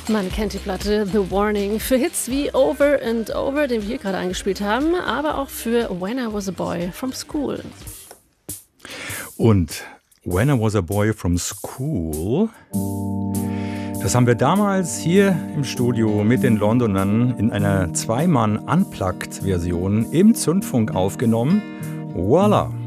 Man kennt die Platte The Warning für Hits wie Over and Over, den wir hier gerade eingespielt haben, aber auch für When I Was a Boy from School. Und When I Was a Boy from School, das haben wir damals hier im Studio mit den Londonern in einer Zweimann-Unplugged-Version im Zündfunk aufgenommen. Voila!